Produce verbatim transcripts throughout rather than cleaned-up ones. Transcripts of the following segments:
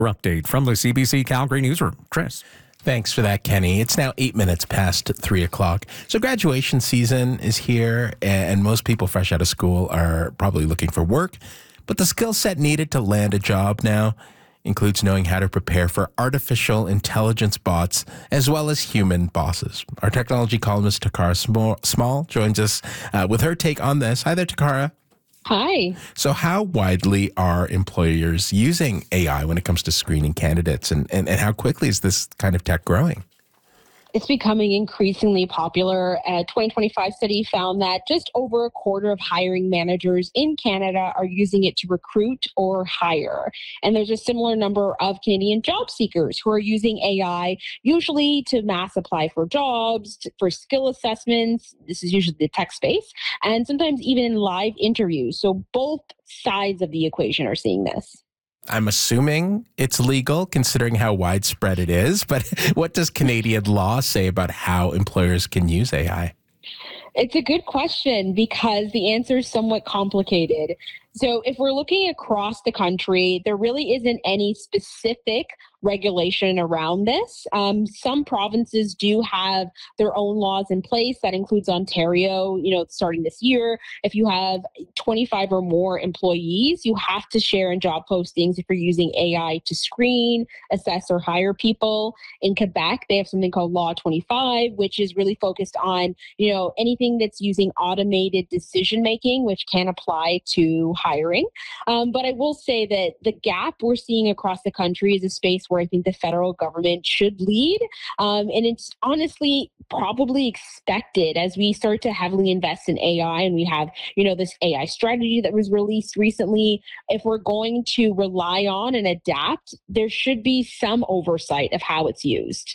Update from the C B C Calgary newsroom. Chris. Thanks for that, Kenny. It's now eight minutes past three o'clock. So graduation season is here, and most people fresh out of school are probably looking for work. But the skill set needed to land a job now includes knowing how to prepare for artificial intelligence bots as well as human bosses. Our technology columnist, Takara Small, joins us uh, with her take on this. Hi there, Takara. Hi. So how widely are employers using A I when it comes to screening candidates, and, and, and how quickly is this kind of tech growing? It's becoming increasingly popular. A twenty twenty-five study found that just over a quarter of hiring managers in Canada are using it to recruit or hire. And there's a similar number of Canadian job seekers who are using A I, usually to mass apply for jobs, to, for skill assessments. This is usually the tech space, and sometimes even in live interviews. So both sides of the equation are seeing this. I'm assuming it's legal considering how widespread it is, but what does Canadian law say about how employers can use A I? It's a good question because the answer is somewhat complicated. So if we're looking across the country, there really isn't any specific regulation around this. Um, some provinces do have their own laws in place. That includes Ontario, you know, starting this year. If you have twenty-five or more employees, you have to share in job postings if you're using A I to screen, assess, or hire people. In Quebec, they have something called Law twenty-five, which is really focused on, you know, anything that's using automated decision-making, which can apply to hiring. Um, but I will say that the gap we're seeing across the country is a space where I think the federal government should lead. Um, and it's honestly probably expected as we start to heavily invest in A I, and we have, you know, this A I strategy that was released recently. If we're going to rely on and adapt, there should be some oversight of how it's used.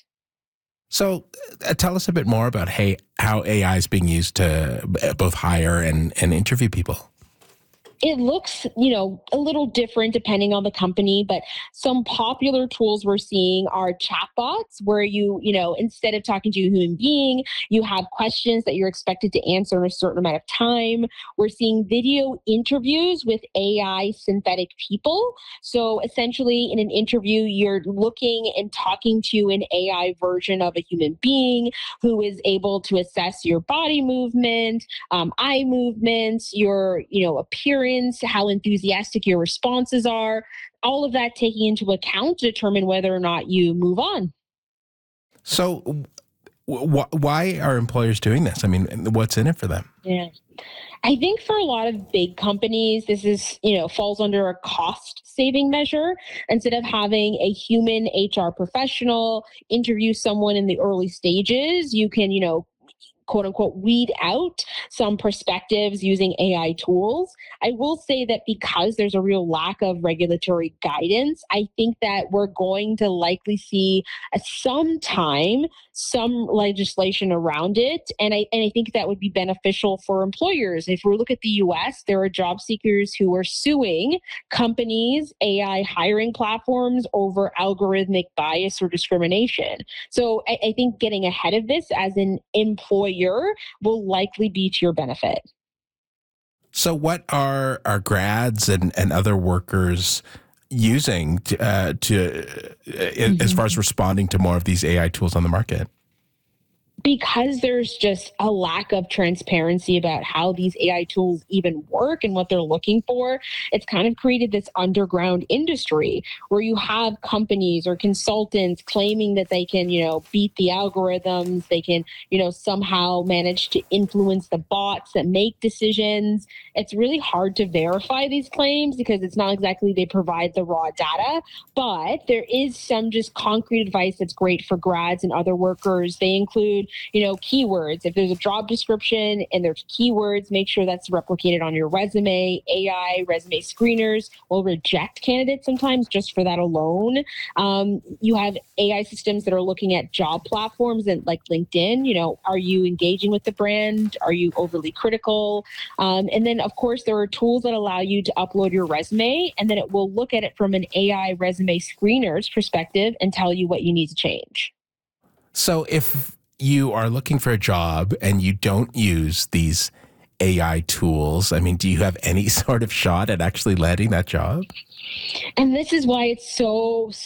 So uh, tell us a bit more about hey, how A I is being used to both hire and, and interview people. It looks, you know, a little different depending on the company, but some popular tools we're seeing are chatbots where you, you know, instead of talking to a human being, you have questions that you're expected to answer in a certain amount of time. We're seeing video interviews with A I synthetic people. So essentially in an interview, you're looking and talking to an A I version of a human being who is able to assess your body movement, um, eye movements, your, you know, appearance, how enthusiastic your responses are, all of that taking into account to determine whether or not you move on. So w- why are employers doing this? I mean, what's in it for them? Yeah. I think for a lot of big companies, this is, you know, falls under a cost saving measure. Instead of having a human H R professional interview someone in the early stages, you can, you know, quote unquote, weed out some perspectives using A I tools. I will say that because there's a real lack of regulatory guidance, I think that we're going to likely see at some time some legislation around it. And I, and I think that would be beneficial for employers. If we look at the U S, there are job seekers who are suing companies, A I hiring platforms over algorithmic bias or discrimination. So I, I think getting ahead of this as an employer will likely be to your benefit. So what are our grads and, and other workers using to, uh, to uh, mm-hmm. as far as responding to more of these A I tools on the market? Because there's just a lack of transparency about how these A I tools even work and what they're looking for, it's kind of created this underground industry where you have companies or consultants claiming that they can, you know, beat the algorithms, they can, you know, somehow manage to influence the bots that make decisions. It's really hard to verify these claims because it's not exactly they provide the raw data, but there is some just concrete advice that's great for grads and other workers. They include, you know, keywords. If there's a job description and there's keywords, make sure that's replicated on your resume. A I resume screeners will reject candidates sometimes just for that alone. Um, you have A I systems that are looking at job platforms and like LinkedIn, you know, are you engaging with the brand? Are you overly critical? Um, and then, of course, there are tools that allow you to upload your resume, and then it will look at it from an A I resume screener's perspective and tell you what you need to change. So if you are looking for a job and you don't use these A I tools, I mean, do you have any sort of shot at actually landing that job? And this is why it's so,